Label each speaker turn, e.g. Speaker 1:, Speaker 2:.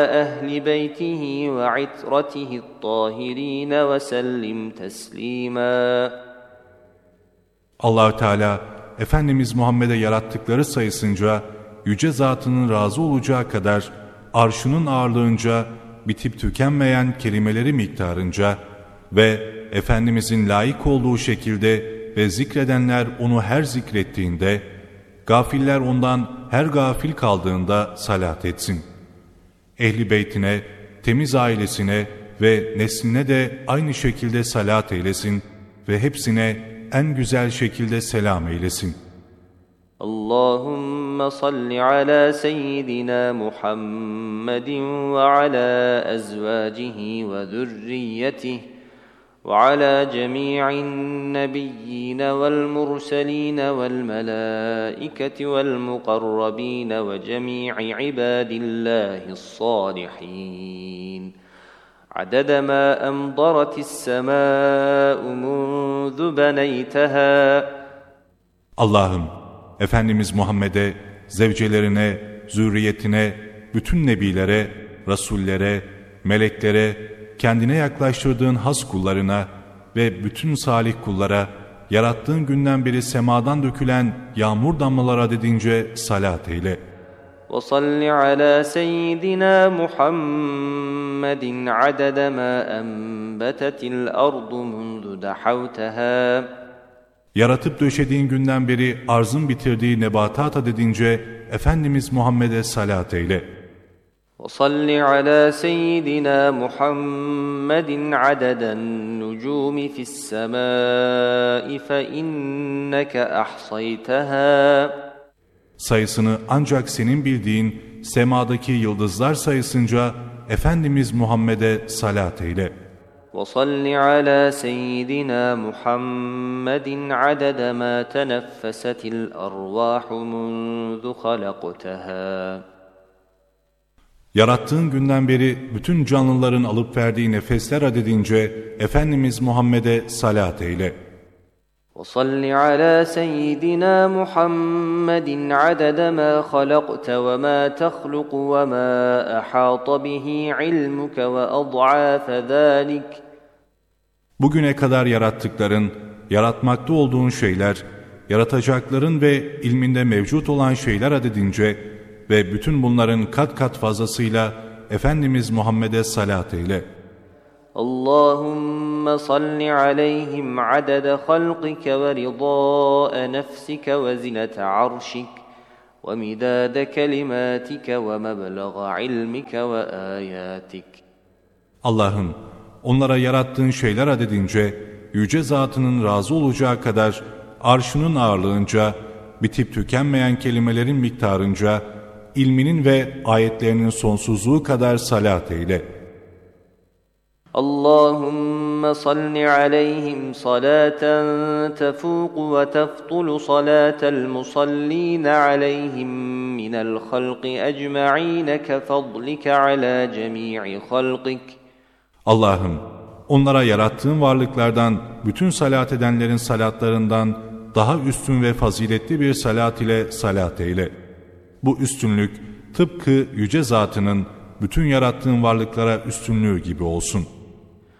Speaker 1: أهل بيته وعترته الطاهرين وسلم تسليما.
Speaker 2: Allah Teala Efendimiz Muhammed'e yarattıkları sayısınca, yüce zatının razı olacağı kadar, arşının ağırlığınca, bitip tükenmeyen kelimeleri miktarınca ve Efendimizin layık olduğu şekilde ve zikredenler onu her zikrettiğinde, gafiller ondan her gafil kaldığında salat etsin. Ehli beytine, temiz ailesine ve nesline de aynı şekilde salat eylesin ve hepsine en güzel şekilde selam eylesin.
Speaker 1: Allahümme salli ala seyyidina Muhammedin ve ala ezvacihi ve zürriyetihi ve ala cemi'in nebiyyin vel murselin vel melaiketi vel mukarrabin ve cemi'i ibadillahis salihin. عدد ما أمطرت السماء منذ بنيتها.
Speaker 2: Allah'ım, Efendimiz Muhammed'e, zevcelerine, zürriyetine, bütün nebilere, rasullere, meleklere, kendine yaklaştırdığın has kullarına ve bütün salih kullara, yarattığın günden beri semadan dökülen yağmur damlaları adedince salat eyle.
Speaker 1: وَصَلِّ عَلَى سَيِّدِنَا مُحَمَّدٍ عَدَدَ مَا أَنْبَتَتِ الْأَرْضُ مُنْذُ دَحَوْتَهَا.
Speaker 2: Yaratıp döşediğin günden beri arzın bitirdiği nebatat adedince Efendimiz Muhammed'e salat eyle.
Speaker 1: وَصَلِّ عَلَى سَيِّدِنَا مُحَمَّدٍ عَدَدَ النُّجُومِ فِي السَّمَاءِ فَإِنَّكَ أَحْصَيْتَهَا.
Speaker 2: Sayısını ancak senin bildiğin semadaki yıldızlar sayısınca Efendimiz Muhammed'e salat eyle.
Speaker 1: وَصَلِّ عَلَى سَيِّدِنَا مُحَمَّدٍ عَدَدَ مَا تَنَفَّسَتِ الْأَرْوَاحُ مُنْذُ خَلَقْتَهَا.
Speaker 2: Yarattığın günden beri bütün canlıların alıp verdiği nefesler adedince Efendimiz Muhammed'e salat eyle.
Speaker 1: وَصَلِّ عَلَى سَيِّدِنَا مُحَمَّدٍ عَدَدَ مَا خَلَقْتَ وَمَا تَخْلُقُ وَمَا أَحَاطَ بِهِ عِلْمُكَ وَأَضْعَافَ ذَلِكَ.
Speaker 2: Bugüne kadar yarattıkların, yaratmakta olduğun şeyler, yaratacakların ve ilminde mevcut olan şeyler adedince ve bütün bunların kat kat fazlasıyla Efendimiz Muhammed'e salat eyle.
Speaker 1: Allahümme salli aleyhim adede halqike ve ridâe nefsike ve zinete arşik ve midâde kelimatike ve meblağa ilmike ve âyâtik.
Speaker 2: Allah'ım, onlara yarattığın şeyler adedince, yüce zatının razı olacağı kadar, arşının ağırlığınca, bitip tükenmeyen kelimelerin miktarınca, ilminin ve ayetlerinin sonsuzluğu kadar salat eyle.
Speaker 1: Allahümme salli aleyhim salaten tefuku ve teftulu salatel musallina aleyhim minel halqi ecma'ine kefadlike ala cemi'i halqik.
Speaker 2: Allah'ım, onlara yarattığın varlıklardan, bütün salat edenlerin salatlarından daha üstün ve faziletli bir salat ile salat eyle. Bu üstünlük tıpkı yüce zatının bütün yarattığın varlıklara üstünlüğü gibi olsun.